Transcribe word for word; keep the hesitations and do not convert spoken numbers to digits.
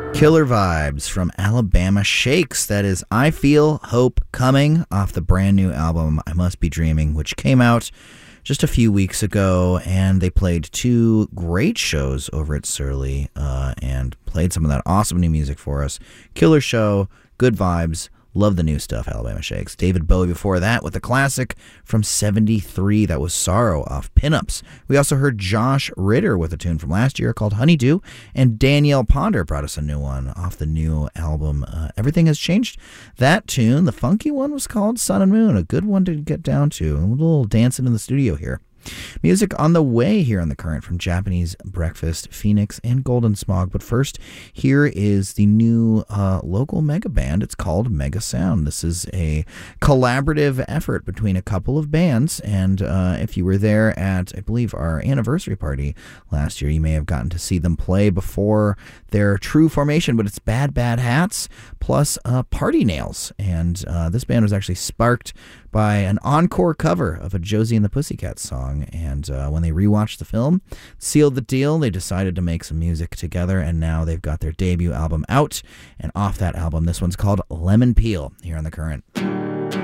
Killer Vibes from Alabama Shakes. That is I Feel Hope Coming off the brand new album I Must Be Dreaming, which came out just a few weeks ago, and they played two great shows over at Surly uh, and played some of that awesome new music for us. Killer show, good vibes. Love the new stuff, Alabama Shakes. David Bowie before that with a classic from seventy-three. That was Sorrow off Pinups. We also heard Josh Ritter with a tune from last year called Honeydew. And Danielle Ponder brought us a new one off the new album uh, Everything Has Changed. That tune, the funky one, was called Sun and Moon. A good one to get down to. A little dancing in the studio here. Music on the way here on The Current from Japanese Breakfast, Phoenix, and Golden Smog. But first, here is the new uh, local mega band. It's called Mega Sound. This is a collaborative effort between a couple of bands. And uh, if you were there at, I believe, our anniversary party last year, you may have gotten to see them play before their true formation. But it's Bad Bad Hats plus uh, Party Nails. And uh, this band was actually sparked by an encore cover of a Josie and the Pussycats song. And uh, when they rewatched the film, sealed the deal, they decided to make some music together, and now they've got their debut album out. And off that album, this one's called Lemon Peel here on The Current.